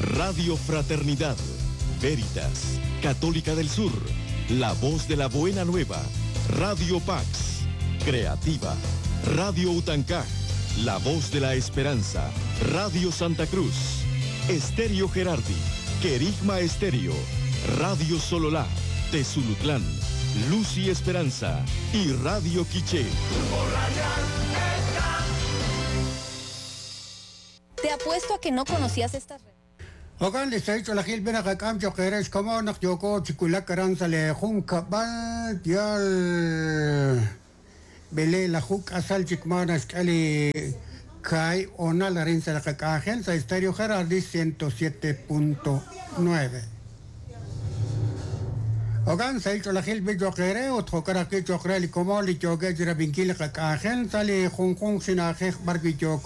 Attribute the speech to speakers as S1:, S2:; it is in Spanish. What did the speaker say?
S1: Radio Fraternidad, Veritas, Católica del Sur, La Voz de la Buena Nueva, Radio Pax, Creativa, Radio Utancaj, La Voz de la Esperanza, Radio Santa Cruz, Estéreo Gerardi, Querigma Estéreo, Radio Sololá, Tezulutlán, Luz y Esperanza y Radio Quiché.
S2: Te apuesto a que no conocías estas redes.
S3: Ogan le sai la gil bena kakam yo queres como nak yoko chikula karanza le jun kabal dial bele la juk asal chikmanas kali kai ona la rinza la kakajen sa Estéreo Gerardi 107.9. Ogan sai la gil be yo quere o tokara que yo creli como le yo que jira binkil kakajen sale jun sinaje barbi yo